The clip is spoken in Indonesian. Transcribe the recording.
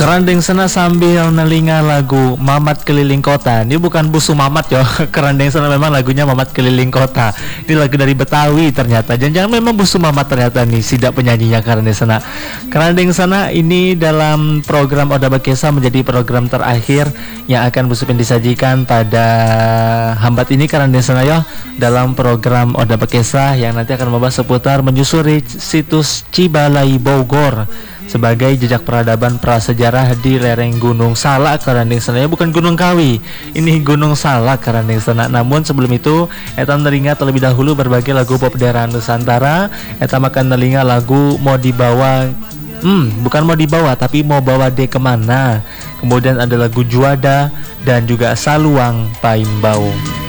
Kerandeng sana sambil nelinga lagu Mamat Keliling Kota. Ini bukan Busu Mamat yo. Kerandeng sana memang lagunya Mamat Keliling Kota. Ini lagu dari Betawi ternyata. Jangan-jangan memang Busu Mamat ternyata nih sidak penyanyinya Kerandeng sana. Kerandeng sana ini dalam program Oda Bakesa menjadi program terakhir yang akan Busupin disajikan pada hambat ini Kerandeng sana yo, dalam program Oda Bakesa yang nanti akan membahas seputar menyusuri situs Cibalai Bogor sebagai jejak peradaban prasejarah di lereng Gunung Salak Kerandeng sana. Bukan Gunung Kawi, ini Gunung Salak Kerandeng sana. Namun sebelum itu eta neringa terlebih dahulu berbagai lagu pop daerah Nusantara. Eta makan nelinga lagu mau dibawa bukan mau dibawa tapi mau bawa de kemana. Kemudian ada lagu Juada dan juga Saluang Paimbau.